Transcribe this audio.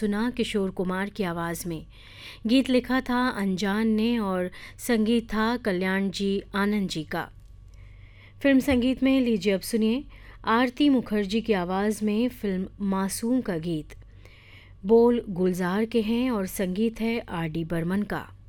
सुना किशोर कुमार की आवाज़ में। गीत लिखा था अनजान ने और संगीत था कल्याण जी आनंद जी का। फिल्म संगीत में लीजिए अब सुनिए आरती मुखर्जी की आवाज़ में फिल्म मासूम का गीत। बोल गुलजार के हैं और संगीत है आर डी बर्मन का।